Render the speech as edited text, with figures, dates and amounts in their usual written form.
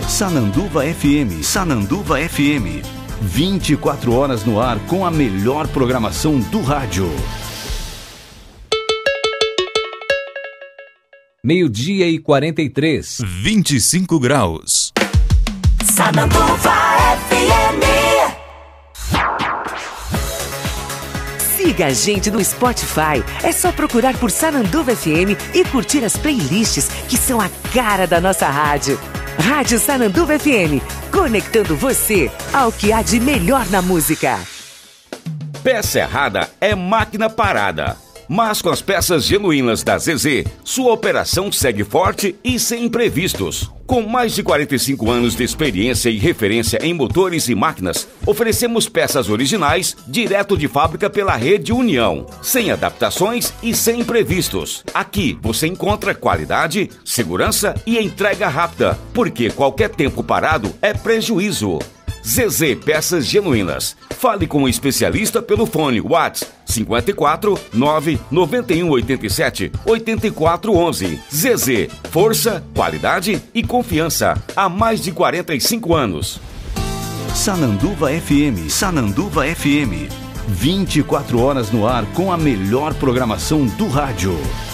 Sananduva FM, Sananduva FM. 24 horas no ar com a melhor programação do rádio. 12h43. 25 graus. Sananduva FM. Siga a gente no Spotify. É só procurar por Sananduva FM e curtir as playlists que são a cara da nossa rádio. Rádio Sananduva FM, conectando você ao que há de melhor na música. Peça errada é máquina parada. Mas com as peças genuínas da ZZ, sua operação segue forte e sem imprevistos. Com mais de 45 anos de experiência e referência em motores e máquinas, oferecemos peças originais direto de fábrica pela Rede União, sem adaptações e sem imprevistos. Aqui você encontra qualidade, segurança e entrega rápida, porque qualquer tempo parado é prejuízo. ZZ Peças Genuínas. Fale com um especialista pelo fone WhatsApp 54 9 91 87 84 11. ZZ, força, qualidade e confiança há mais de 45 anos. Sananduva FM, Sananduva FM. 24 horas no ar com a melhor programação do rádio.